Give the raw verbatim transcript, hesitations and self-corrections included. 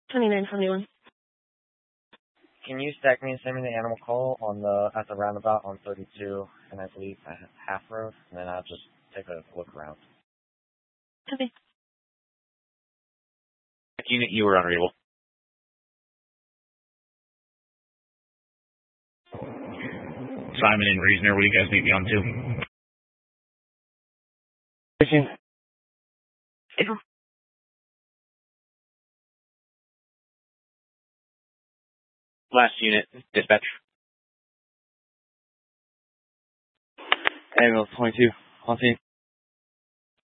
twenty-nine seventy-one. Can you stack me and send me the animal call on the at the roundabout on thirty-two, and I believe at Half Road, and then I'll just take a look around. Okay. Unit, you were unreadable. Simon and Reasoner, will you guys meet me on two? Fishing. Last unit, dispatch. Ambulance twenty-two, on scene.